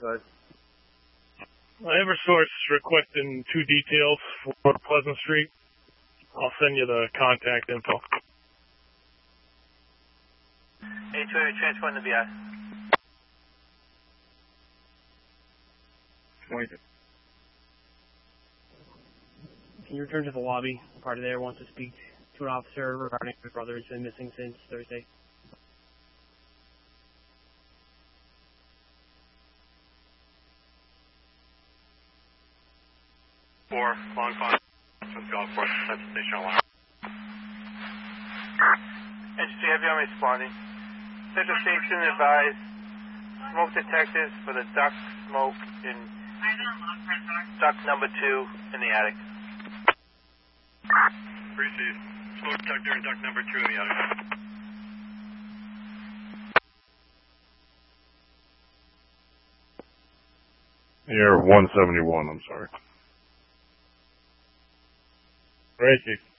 Good. Eversource requesting 2 details for Pleasant Street. I'll send you the contact info. A2, transferring the VI. 22. Can you return to the lobby? The party there wants to speak to an officer regarding my brother has been missing since Thursday. Long Pond, golf course, that's station alarm. Entity Heavy, I'm responding. Central Station advised smoke detectors for the duct smoke in duct number 2 in the attic. Received. Smoke detector in duct number 2 in the attic. You're 171, I'm sorry. Right, Chief.